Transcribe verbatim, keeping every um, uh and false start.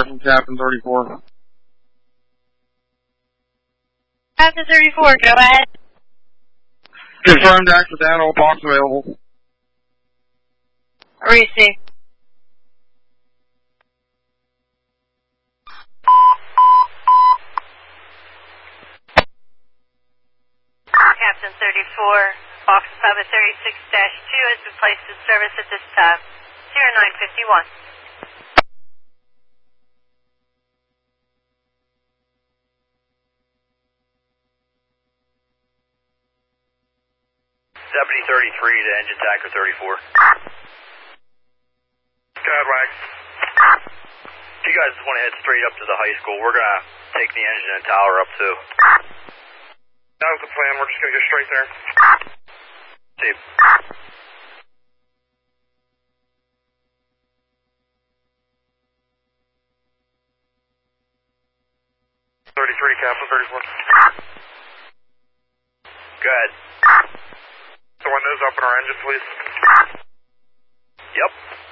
there from Captain thirty-four. Captain thirty-four, go ahead. Confirmed accidental, box available. Receive. Captain thirty-four, box Papa thirty-six dash two has been placed in service at this time. zero nine fifty-one. Deputy thirty-three to engine tanker thirty-four. Godwag. If you guys want to head straight up to the high school, we're going to take the engine and tower up too. That was the plan. We're just going to go straight there. See. thirty-three, Captain thirty-four. Go ahead. The windows up in our engine, please. Yep.